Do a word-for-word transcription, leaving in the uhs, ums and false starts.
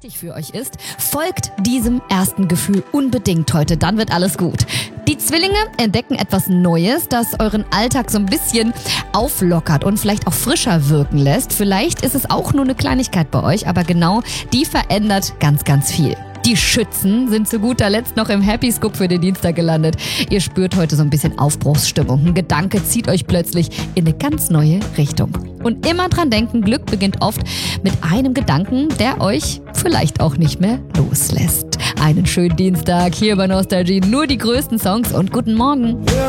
richtig für euch ist, folgt diesem ersten Gefühl unbedingt heute, dann wird alles gut. Die Zwillinge entdecken etwas Neues, das euren Alltag so ein bisschen auflockert und vielleicht auch frischer wirken lässt. Vielleicht ist es auch nur eine Kleinigkeit bei euch, aber genau die verändert ganz, ganz viel. Die Schützen sind zu guter Letzt noch im Happy Scoop für den Dienstag gelandet. Ihr spürt heute so ein bisschen Aufbruchsstimmung. Ein Gedanke zieht euch plötzlich in eine ganz neue Richtung. Und immer dran denken, Glück beginnt oft mit einem Gedanken, der euch vielleicht auch nicht mehr loslässt. Einen schönen Dienstag hier bei Nostalgie. Nur die größten Songs und guten Morgen.